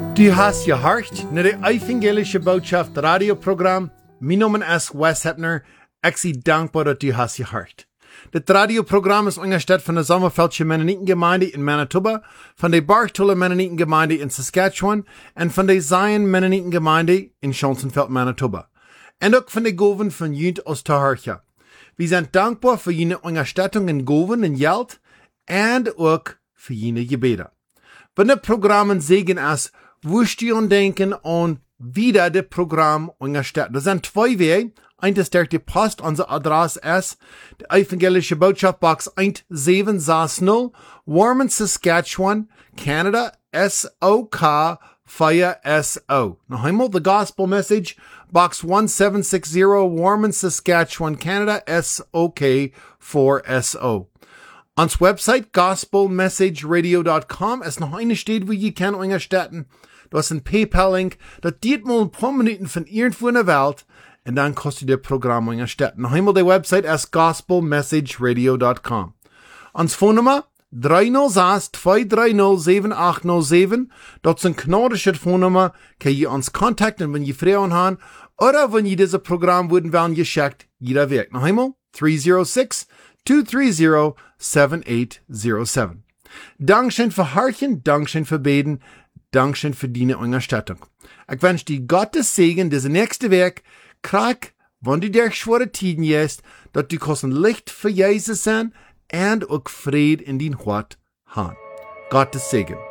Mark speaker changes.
Speaker 1: Du hast gehört naar de evangelische Botschaft radioprogramm. Mijn naam is Wes Hepner. Ik zie dankbaar dat du hast gehört. Dit radioprogramm ist unterstützt von der Sommerfeldje Mennonitengemeinde in Manitoba, von der Bartola Mennonitengemeinde in Saskatchewan und von der Zion Mennonitengemeinde in Schonsenfeld, Manitoba. Und auch von der Goven von Jünt Osterhörcher. Wir sind dankbar für jene Unterstützung in Goven und Geld und auch für jene Gebete. Wenn das Programm Segen ist, wirst du denken an wieder das Programm unterstützen. Das sind zwei Wege. Eins ist der die Post, unsere Adresse ist die evangelische Botschaft Box 1760, Warman, Saskatchewan, Canada, SOK 4SO. Noch einmal, the Gospel Message, Box 1760, Warman, Saskatchewan, Canada, SOK 4SO. Ons Website, gospelmessageradio.com, ist noch eine steht, wo ihr kann unterstützen. Du hast einen PayPal-Link, das geht mal ein paar Minuten von irgendwo in der Welt, und dann kostet der Programm unterstützen. Noch einmal, die Website ist gospelmessageradio.com. Ons Phonenummer 306-230-7807. Das ist ein knordische Phonenummer, kann ihr uns kontakten, wenn ihr Fragen habt, oder wenn ihr dieses Programm würden wollen, geschickt, jeder Weg. Noch einmal, 306-230-7807. Dankeschön für Harchen, Dankeschön für Beten, Dankeschön für deine Unterstützung. Ich wünsche dir Gottes Segen, diese nächste Weg, krieg, wenn du dir schwere Tiden hast, dass du kannst ein Licht für Jesus sein und auch Fried in dein Hort haben. Gottes Segen.